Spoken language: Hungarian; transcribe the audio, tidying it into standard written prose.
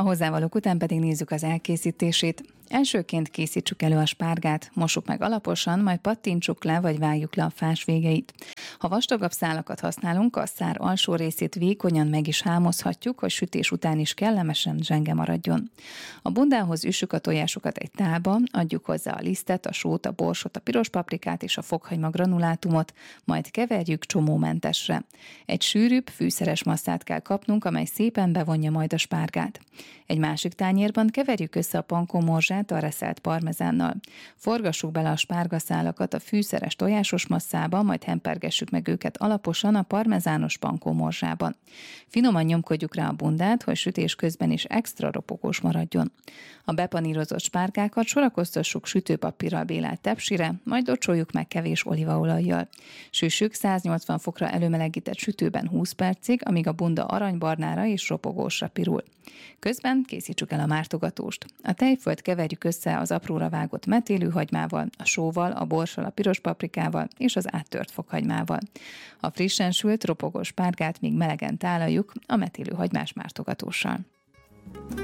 hozzávalók után pedig nézzük az elkészítését. Elsőként készítsük elő a spárgát, mossuk meg alaposan, majd pattintsuk le vagy vágjuk le a fás végeit. Ha vastagabb szálakat használunk, a szár alsó részét vékonyan meg is hámozhatjuk, hogy sütés után is kellemesen zsenge maradjon. A bundához üssük a tojásokat egy tálba, adjuk hozzá a lisztet, a sót, a borsot, a piros paprikát és a fokhagyma granulátumot, majd keverjük csomómentesre. Egy sűrűbb, fűszeres masszát kell kapnunk, amely szépen bevonja majd a spárgát. Egy másik tányérban keverjük össze a pankómorzsát a reszelt parmezánnal. Forgassuk bele a spárgaszálakat a fűszeres tojásos masszába, majd hempergessük meg őket alaposan a parmezános pankómorzsában. Finoman nyomkodjuk rá a bundát, hogy sütés közben is extra ropogós maradjon. A bepanírozott spárgákat sorakoztassuk sütőpapírral bélált tepsire, majd locsoljuk meg kevés olívaolajjal. Süssük 180 fokra előmelegített sütőben 20 percig, amíg a bunda aranybarnára és ropogósra pirul. Közben készítsük el a mártogatóst. A tejfölt keverjük össze az apróra vágott metélőhagymával, a sóval, a borssal, a piros paprikával és az áttört fokhagymával. A frissen sült, ropogós spárgát még melegen tálaljuk a metélőhagymás mártogatóssal.